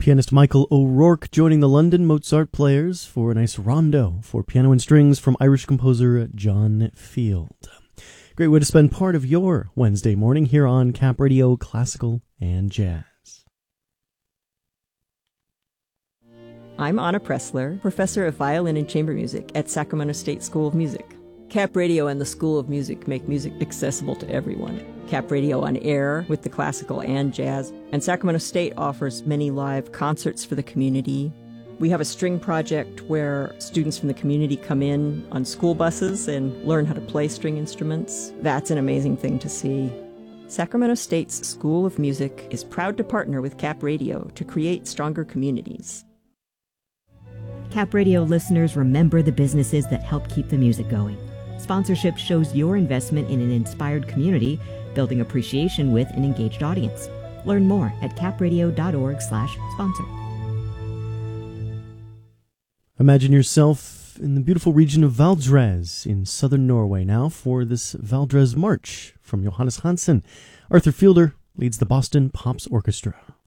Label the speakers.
Speaker 1: Pianist Michael O'Rourke joining the London Mozart Players for a nice rondo for piano and strings from Irish composer John Field. Great way to spend part of your Wednesday morning here on Cap Radio Classical and Jazz.
Speaker 2: I'm Anna Pressler, professor of violin and chamber music at Sacramento State School of Music. Cap Radio and the School of Music make music accessible to everyone. Cap Radio on air with the classical and jazz, and Sacramento State offers many live concerts for the community. We have a string project where students from the community come in on school buses and learn how to play string instruments. That's an amazing thing to see. Sacramento State's School of Music is proud to partner with Cap Radio to create stronger communities.
Speaker 3: Cap Radio listeners, remember the businesses that help keep the music going. Sponsorship shows your investment in an inspired community, building appreciation with an engaged audience. Learn more at capradio.org/sponsor.
Speaker 1: Imagine yourself in the beautiful region of Valdres in southern Norway now for this Valdres March from Johannes Hansen. Arthur Fielder leads the Boston Pops Orchestra.